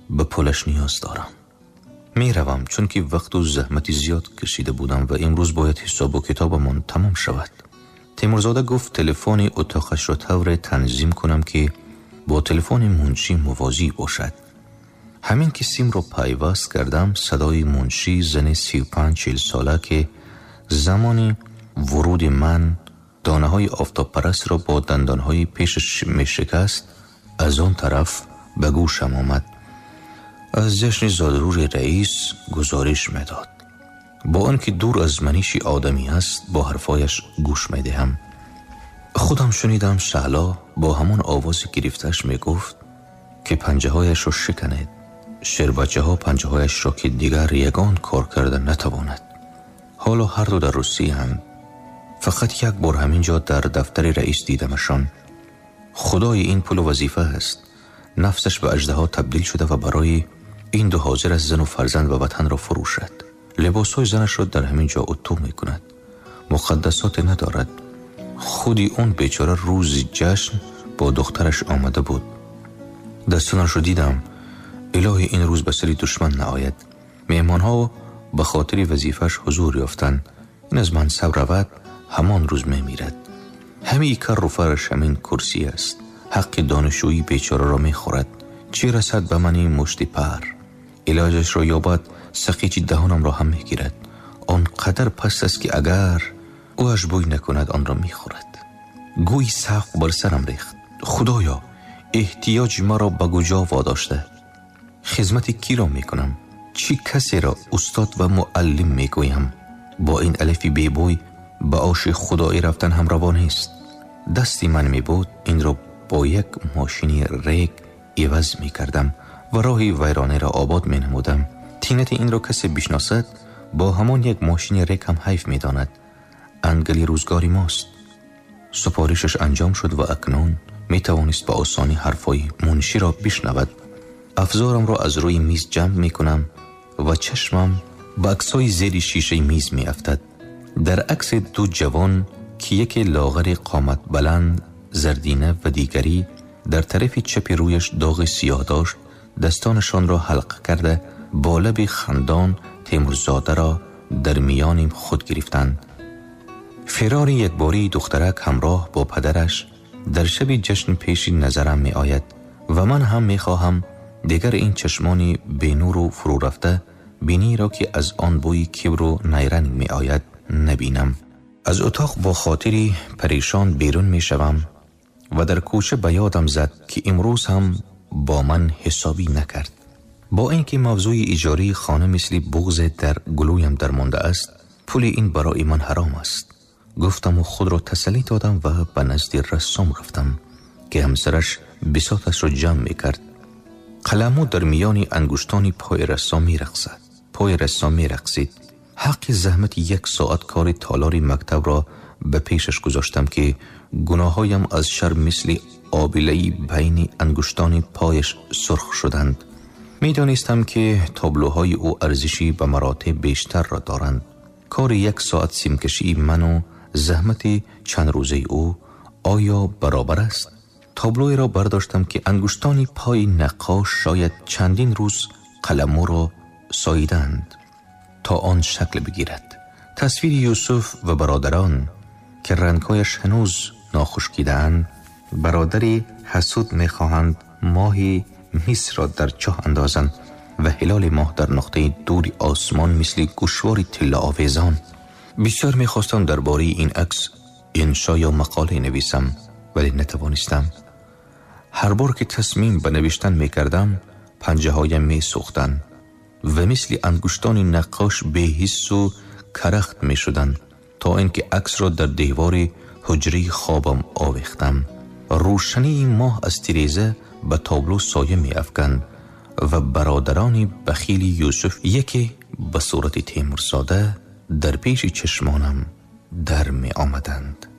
به پولش نیاز دارم. می روم چون که وقت و زحمتی زیاد کشیده بودم و امروز باید حساب و کتابمان تمام شود. تیمورزاده گفت تلفن اتاقش را طور تنظیم کنم که با تلفن منشی موازی باشد. همین که سیم را پیوست کردم، صدای منشی، زن 35-40 ساله که زمان ورود من دانه های آفتاب پرست را با دندان های پیشش می شکست، از آن طرف به گوشم آمد. از جشن زادرور رئیس گزارش می داد. با آنکه دور از منیشی آدمی است، با حرفایش گوش می دهم. خودم شنیدم شعلا با همان آواز گرفتش می گفت که پنجه هایش را شکنید. شربچه ها پنجه هایش را که دیگر یگان کار کردن نتواند. حالا هر دو در روسیه هم. فقط یک بار همینجا در دفتر رئیس دیدمشان. خدای این پول وظیفه است. نفسش به اژدها تبدیل شده و برای این دو حاضر از زن و فرزند و وطن را فروشد. لباس های زنش را در همین جا اتو می کند. مقدسات ندارد. خودی اون بیچاره روز جشن با دخترش آمده بود. دستانش را دیدم. الهی این روز به سری دشمن نآید. مهمان ها به خاطر وظیفش حضور یافتند. این از منصب رود همان روز می میرد. همین کار و فرش همین کرسی است. حق دانشجویی بیچاره را می خورد. چی رسد به من این مشتی پر؟ علاجش را یابد سقیچی دهانم را هم می گیرد. آنقدر پست است که اگر اوش بوی نکند آن را می خورد. گوی سقف بر سرم ریخت. خدایا احتیاج مرا به کجا واداشته؟ خدمت کی را می کنم؟ چی کسی را استاد و معلم می گویم؟ با این الفی بی بوی به آش خدایی رفتن هم روا نیست. دستی من می بود این را با یک ماشینی ریگ عوض می کردم و راهی ویرانه را آباد می نمودم. تینت این را کسی بشناسد با همان یک ماشین ریگ هم حیف می داند. انگلی روزگاری ماست. سپارشش انجام شد و اکنون می توانست با آسانی حرفای منشی را بشنود. افزارم را از روی میز جمع می کنم و چشمم به عکسای زیر شیشه میز می افتد. در عکس دو جوان که یکی لاغر قامت بلند زردینه و دیگری در طرف چپ رویش داغ سیاه داشت، دستانشان را حلق کرده با لب خندان تیمورزاده را در میان خود گرفتند. فرار یک باری دخترک همراه با پدرش در شب جشن پیش نظرم می آید و من هم می خواهم دیگر این چشمانی بینور و فرو رفته بینی را که از آن بوی کبر و نیرنگ می آید نبینم. از اتاق با خاطری پریشان بیرون می شوم و در کوچه به یادم زد که امروز هم با من حسابی نکرد. با اینکه موضوع اجاره خانه مثل بغض در گلویم در مانده است، پول این برای من حرام است. گفتم و خود را تسلی دادم و به نزد رسام رفتم که همسرش بساطش را جمع می کرد. قلمو در میان انگشتان پای رسام می رقصد. پای رسام می رقصید. حق زحمت 1 ساعت کار تالاری مکتب را به پیشش گذاشتم که گناهایم از شرم مثل آبله‌ای بین انگشتان پایش سرخ شدند. می دانستم که تابلوهای او ارزشی به مراتب بیشتر را دارند. کار 1 ساعت سیمکشی من و زحمت چند روزه او آیا برابر است؟ تابلوی را برداشتم که انگشتان پای نقاش شاید چندین روز قلمو را ساییدند تا آن شکل بگیرد. تصویر یوسف و برادران که رنگهایش هنوز ناخشکیده‌اند، برادری حسود می‌خواهند ماهی مصر را در چاه اندازند و هلال ماه در نقطه دور آسمان مثل گوشواری طلا آویزان. بسیار می‌خواستم درباره این عکس انشا یا مقاله نویسم ولی نتوانستم. هر بار که تصمیم به نوشتن می‌کردم پنجه‌هایم می‌سوختند و مثل انگشتان نقاش بی‌حس و کرخت می‌شدند تا اینکه عکس را در دیوار حجره خوابم آویختم. روشنی ماه از تیریزه به تابلو سایه می‌افکند و برادران بخیل یوسف یکی به صورت تیمورزاده در پیش چشمانم در می آمدند.